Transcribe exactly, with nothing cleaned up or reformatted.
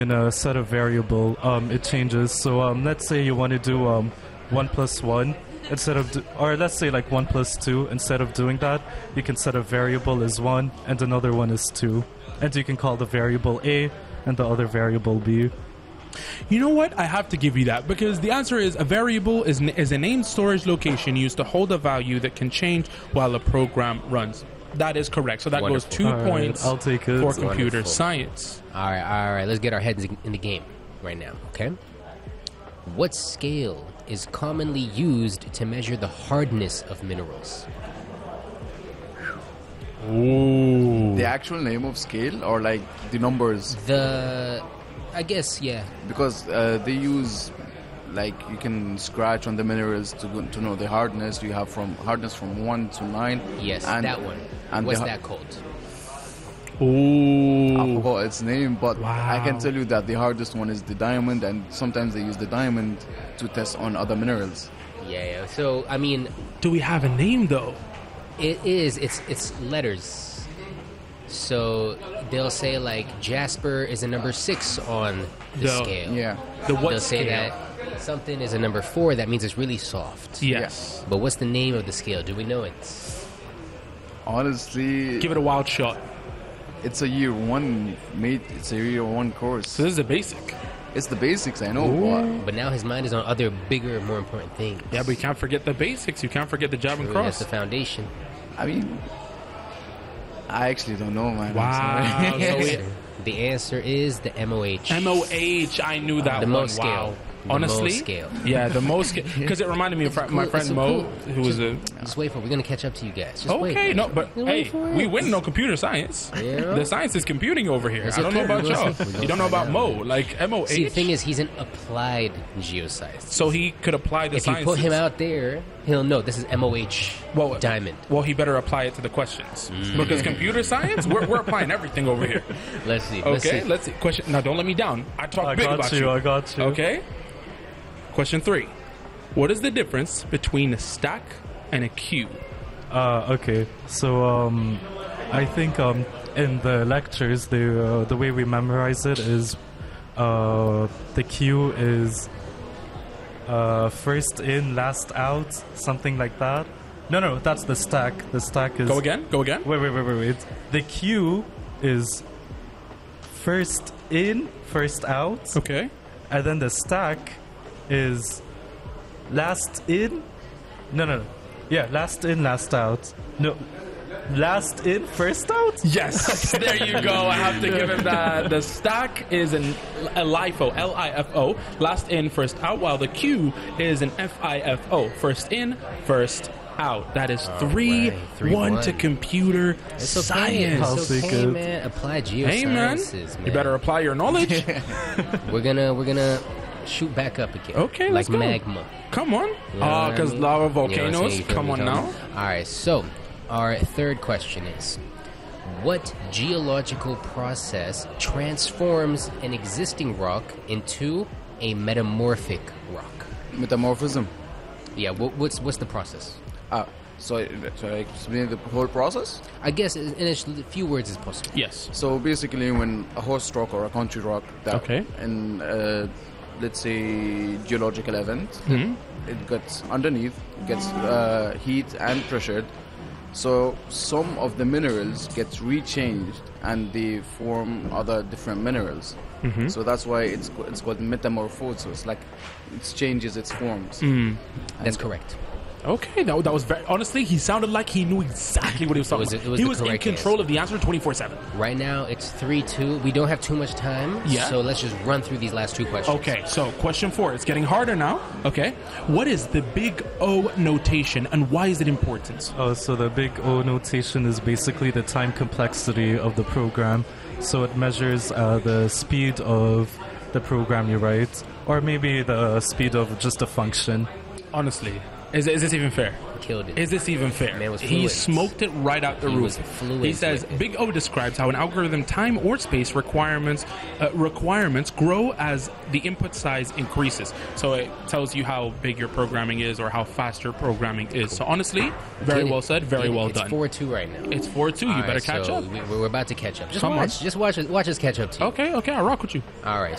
in a set of variable, um, it changes. So um, let's say you want to do um, one plus one instead of, do, or let's say like one plus two. Instead of doing that, you can set a variable as one and another one is two, and you can call the variable A and the other variable B. You know what? I have to give you that because the answer is a variable is, is a named storage location used to hold a value that can change while a program runs. That is correct. So that Wonderful. goes two All right, points I'll take it. for computer Wonderful. science. All right, all right. Let's get our heads in the game right now, okay? What scale is commonly used to measure the hardness of minerals? Ooh. The actual name of scale or like the numbers? The, I guess, yeah. Because uh, they use, like, you can scratch on the minerals to go- to know the hardness. You have from hardness from one to nine. Yes, and, that one. And What's the, har- that called? Ooh. I forgot its name, but I Wow. can tell you that the hardest one is the diamond, and sometimes they use the diamond to test on other minerals. Yeah, yeah. So, I mean, Do we have a name though? it is, it's it's letters. So, they'll say, like, Jasper is a number six on the The- scale. Yeah. The what They'll say scale? that something is a number four, that means it's really soft. Yes. But what's the name of the scale? Do we know it? Honestly, Give it a wild shot. it's a year one, mate. It's a year one course. So this is a basic. It's the basics, I know. But But now his mind is on other, bigger, more important things. Yeah, but you can't forget the basics. You can't forget the jab and Really, that's cross. the foundation. I mean, I actually don't know, man. I'm Wow. sorry. So we, The answer is the M O H. M O H, I knew that The one. Mo Wow. scale. The Honestly, Mo scale. yeah, the Mo scale. Because it reminded me of fr- my cool- friend it's Mo, cool. who was a. Just wait for it. We're going to catch up to you guys. Just wait. Okay, no, but Just hey, wait for it. we win no computer science. Yeah. The science is computing over here. It's I don't know okay. about We'll y'all. see. You don't know about Mo, like M O See, the H. thing is, he's an applied geoscience. So he could apply the If you science. put him out there, he'll know this is M O H well, diamond. Well, he better apply it to the questions Mm. because computer science, we're, we're applying everything over here. Let's see. Let's Okay, see. let's see. Question. Now, don't let me down. I talk I big got about you, I got you. Okay. Question three. What is the difference between a stack and a queue? Uh, okay, so um, I think um, in the lectures, the uh, the way we memorize it is uh, the queue is uh, first in, last out, something like that. No, no, that's the stack. The stack is. Go again. Go again. Wait, wait, wait, wait, wait. The queue is first in, first out, Okay. and then the stack is last in. No, no, no. Yeah, last in, last out. No, last in, first out. Yes, there you go. I have to give him that. The stack is an a LIFO, L I F O, last in, first out, while the queue is an F I F O, first in, first out. That is three, right, three, one one. to computer It's okay. science. I'll It's take okay, it. man. Applied geosciences, Hey man, man. you better apply your knowledge. We're gonna we're gonna shoot back up again. Okay, like let's go. magma. Come on, You know ah, what I because mean? lava You know what I'm saying? volcanoes. You feel Come me, on Tom? now. All right, so our third question is: what geological process transforms an existing rock into a metamorphic rock? Metamorphism. Yeah, what, what's what's the process? Ah, so, so I explain the whole process? I guess in as few words as possible. Yes. So basically, when a host rock or a country rock that Okay. in uh, let's say geological event, Mhm. it gets underneath, gets uh, heat and pressured. So some of the minerals gets rechanged and they form other different minerals. Mm-hmm. So that's why it's co- it's called metamorphosis. Like it changes its forms. Mm. That's correct. Okay, that, that was very honestly. He sounded like he knew exactly what he was talking was- about. it was he the was in correct control of the answer twenty-four seven. Right now it's three two. We don't have too much time. Yeah. So let's just run through these last two questions. Okay, so question four. It's getting harder now. Okay, what is the big O notation and why is it important? Oh, so the big O notation is basically the time complexity of the program. So it measures uh, the speed of the program you write, or maybe the speed of just a function. Honestly, is, is this even fair? Killed it. Is this even fair? Man was he fluent. smoked it right out the He roof. was fluent He says with it. Big O describes how an algorithm time or space requirements uh, requirements grow as the input size increases. So it tells you how big your programming is or how fast your programming is. So honestly, very Did it. well said, very Did it. well it's done. four two right now. It's four two. You All better right, catch so up. we- We're about to catch up. Just Come on. watch. Just watch. us- Watch us catch up to you. Okay, okay, I'll rock with you. All right.